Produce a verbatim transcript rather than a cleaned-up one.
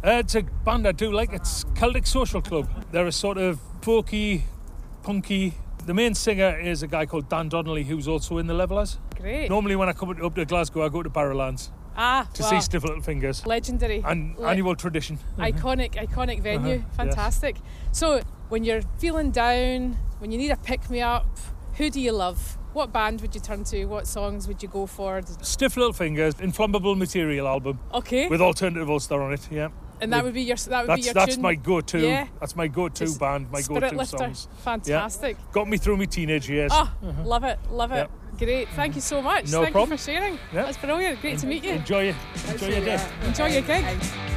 Uh, it's a band I do like. It's Celtic Social Club. They're a sort of folky, punky. The main singer is a guy called Dan Donnelly, who's also in the Levellers. Great. Normally when I come up to Glasgow, I go to Barrowlands Ah, to wow. see Stiff Little Fingers. Legendary. An Le- annual tradition. Iconic, iconic venue. Uh-huh, Fantastic. So, when you're feeling down, when you need a pick-me-up, who do you love? What band would you turn to? What songs would you go for? Stiff Little Fingers, Inflammable Material album. Okay. With Alternative Ulster on it, yeah. And that would be your that would that's, be your That's tune? my go-to. Yeah. That's my go-to Just band, my Spirit go-to Lifter. songs. Fantastic. Yeah. Got me through my teenage years. Oh, love it, love it. Yeah. Great. Thank you so much. No Thank problem. you for sharing. Yeah. That's brilliant. Great to meet you. Enjoy, enjoy your day. Enjoy your gig.